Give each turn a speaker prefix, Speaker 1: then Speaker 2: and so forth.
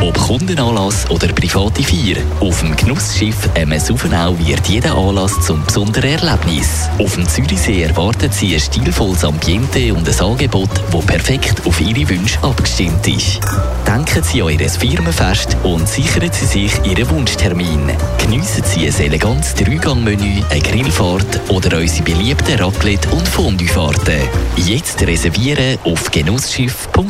Speaker 1: Ob Kundenanlass oder private Feier, auf dem Genussschiff MS Ufenau wird jeder Anlass zum besonderen Erlebnis. Auf dem Zürichsee erwartet Sie ein stilvolles Ambiente und ein Angebot, das perfekt auf Ihre Wünsche abgestimmt ist. Denken Sie an Ihr Firmenfest und sichern Sie sich Ihren Wunschtermin. Geniessen Sie ein elegantes Dreigangmenü, eine Grillfahrt oder unsere beliebten Raclette- und Fondue-Fahrten. Jetzt reservieren auf genussschiff.ch.